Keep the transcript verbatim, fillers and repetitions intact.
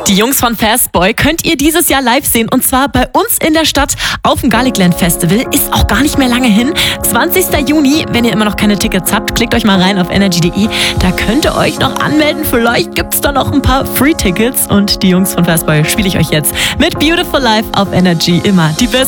Die Jungs von Fastboy könnt ihr dieses Jahr live sehen und zwar bei uns in der Stadt auf dem Garlicland Festival. Ist auch gar nicht mehr lange hin. zwanzigster Juni, wenn ihr immer noch keine Tickets habt, klickt euch mal rein auf energy punkt de. Da könnt ihr euch noch anmelden. Vielleicht gibt es da noch ein paar Free-Tickets und die Jungs von Fastboy spiele ich euch jetzt mit Beautiful Life auf Energy. Immer die beste